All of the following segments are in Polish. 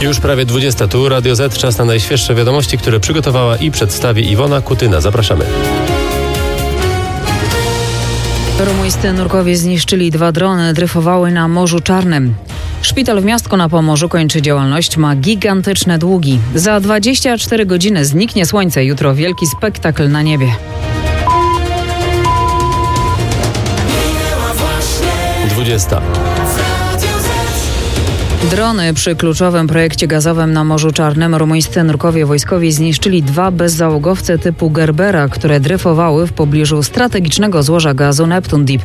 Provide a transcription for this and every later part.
Już prawie 20 tu Radio Z, czas na najświeższe wiadomości, które przygotowała i przedstawi Iwona Kutyna. Zapraszamy. Rumuńscy nurkowie zniszczyli 2 drony, dryfowały na Morzu Czarnym. Szpital w Miastku na Pomorzu kończy działalność, ma gigantyczne długi. Za 24 godziny zniknie słońce, jutro wielki spektakl na niebie. Drony przy kluczowym projekcie gazowym na Morzu Czarnym. Rumuńscy nurkowie wojskowi zniszczyli 2 bezzałogowce typu Gerbera, które dryfowały w pobliżu strategicznego złoża gazu Neptun Deep,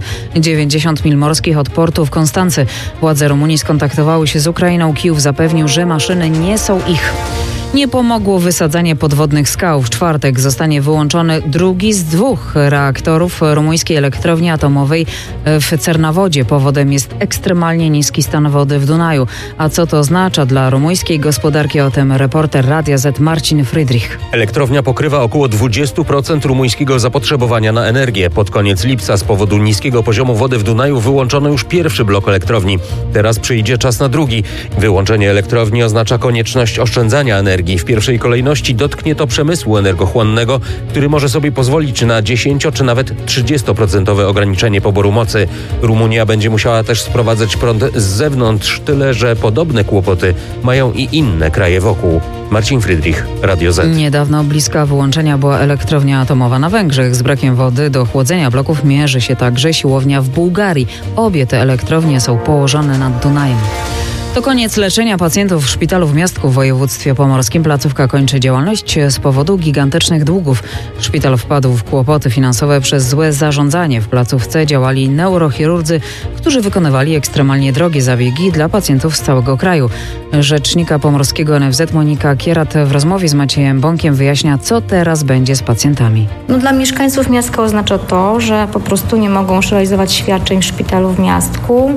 90 mil morskich od portu w Konstancy. Władze Rumunii skontaktowały się z Ukrainą. Kijów zapewnił, że maszyny nie są ich. Nie pomogło wysadzanie podwodnych skał. W czwartek zostanie wyłączony drugi z 2 reaktorów rumuńskiej elektrowni atomowej w Cernawodzie. Powodem jest ekstremalnie niski stan wody w Dunaju. A co to oznacza dla rumuńskiej gospodarki? O tym reporter Radia Z Marcin Friedrich. Elektrownia pokrywa około 20% rumuńskiego zapotrzebowania na energię. Pod koniec lipca z powodu niskiego poziomu wody w Dunaju wyłączono już pierwszy blok elektrowni. Teraz przyjdzie czas na drugi. Wyłączenie elektrowni oznacza konieczność oszczędzania energii. W pierwszej kolejności dotknie to przemysłu energochłonnego, który może sobie pozwolić na 10 czy nawet 30% ograniczenie poboru mocy. Rumunia będzie musiała też sprowadzać prąd z zewnątrz, tyle że podobne kłopoty mają i inne kraje wokół. Marcin Friedrich, Radio Z. Niedawno bliska wyłączenia była elektrownia atomowa na Węgrzech. Z brakiem wody do chłodzenia bloków mierzy się także siłownia w Bułgarii. Obie te elektrownie są położone nad Dunajem. To koniec leczenia pacjentów w szpitalu w Miastku w województwie pomorskim. Placówka kończy działalność z powodu gigantycznych długów. Szpital wpadł w kłopoty finansowe przez złe zarządzanie. W placówce działali neurochirurdzy, którzy wykonywali ekstremalnie drogie zabiegi dla pacjentów z całego kraju. Rzecznika pomorskiego NFZ Monika Kierat w rozmowie z Maciejem Bąkiem wyjaśnia, co teraz będzie z pacjentami. Dla mieszkańców Miastka oznacza to, że po prostu nie mogą realizować świadczeń w szpitalu w Miastku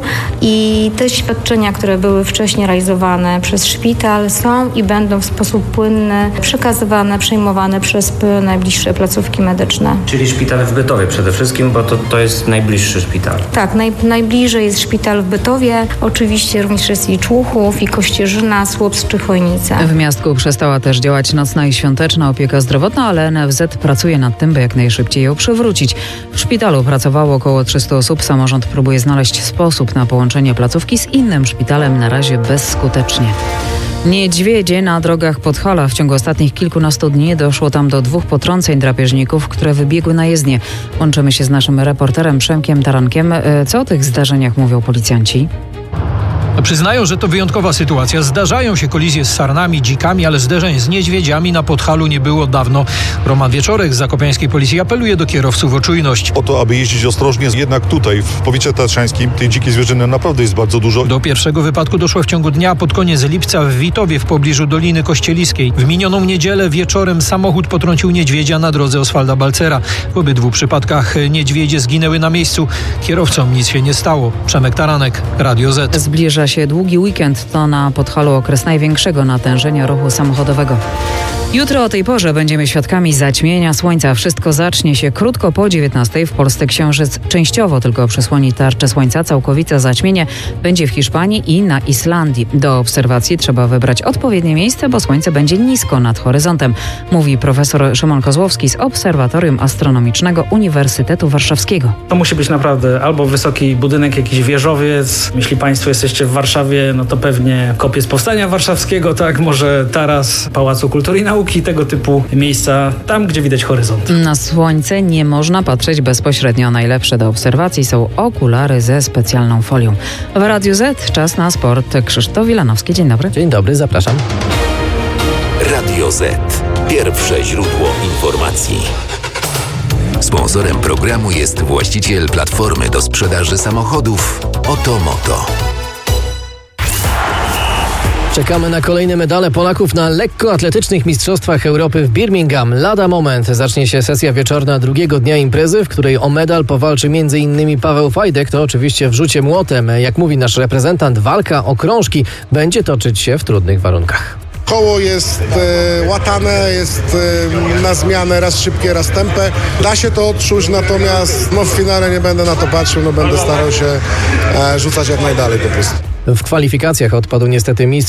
i te świadczenia, które były wcześniej realizowane przez szpital, są i będą w sposób płynny przekazywane, przejmowane przez najbliższe placówki medyczne. Czyli szpital w Bytowie przede wszystkim, bo to jest najbliższy szpital. Tak, najbliżej jest szpital w Bytowie, oczywiście również jest i Człuchów, i Kościerzyna, Słupsk czy Chojnice. W Miastku przestała też działać nocna i świąteczna opieka zdrowotna, ale NFZ pracuje nad tym, by jak najszybciej ją przywrócić. W szpitalu pracowało około 300 osób. Samorząd próbuje znaleźć sposób na połączenie placówki z innym szpitalem, na razie bezskutecznie. Niedźwiedzie na drogach Podhala. W ciągu ostatnich kilkunastu dni doszło tam do 2 potrąceń drapieżników, które wybiegły na jezdnię. Łączymy się z naszym reporterem Przemkiem Tarankiem. Co o tych zdarzeniach mówią policjanci? Przyznają, że to wyjątkowa sytuacja. Zdarzają się kolizje z sarnami, dzikami, ale zderzeń z niedźwiedziami na Podhalu nie było dawno. Roman Wieczorek z zakopiańskiej policji apeluje do kierowców o czujność. O to, aby jeździć ostrożnie. Jednak tutaj, w powiecie tatrzańskim, tej dzikiej zwierzyny naprawdę jest bardzo dużo. Do pierwszego wypadku doszło w ciągu dnia pod koniec lipca w Witowie w pobliżu Doliny Kościeliskiej. W minioną niedzielę wieczorem samochód potrącił niedźwiedzia na drodze Oswalda Balcera. W obydwu przypadkach niedźwiedzie zginęły na miejscu. Kierowcom nic się nie stało. Przemek Taranek, Radio Z. Zbliża się długi weekend. To na Podhalu okres największego natężenia ruchu samochodowego. Jutro o tej porze będziemy świadkami zaćmienia słońca. Wszystko zacznie się krótko po 19:00. W Polsce księżyc częściowo tylko przysłoni tarczę słońca. Całkowite zaćmienie będzie w Hiszpanii i na Islandii. Do obserwacji trzeba wybrać odpowiednie miejsce, bo słońce będzie nisko nad horyzontem, mówi profesor Szymon Kozłowski z Obserwatorium Astronomicznego Uniwersytetu Warszawskiego. To musi być naprawdę albo wysoki budynek, jakiś wieżowiec. Jeśli Państwo jesteście w Warszawie, no to pewnie kopiec Powstania Warszawskiego, tak, może taras Pałacu Kultury i Nauki, tego typu miejsca, tam gdzie widać horyzont. Na słońce nie można patrzeć bezpośrednio. Najlepsze do obserwacji są okulary ze specjalną folią. W Radiu Z czas na sport. Krzysztof Wilanowski, dzień dobry. Dzień dobry, zapraszam. Radio Z. Pierwsze źródło informacji. Sponsorem programu jest właściciel platformy do sprzedaży samochodów Otomoto. Czekamy na kolejne medale Polaków na lekkoatletycznych mistrzostwach Europy w Birmingham. Lada moment zacznie się sesja wieczorna drugiego dnia imprezy, w której o medal powalczy m.in. Paweł Fajdek. To oczywiście w rzucie młotem. Jak mówi nasz reprezentant, walka o krążki będzie toczyć się w trudnych warunkach. Koło jest łatane, jest na zmianę, raz szybkie, raz tępe. Da się to odczuć, natomiast w finale nie będę na to patrzył, będę starał się rzucać jak najdalej po prostu. W kwalifikacjach odpadł niestety mistrz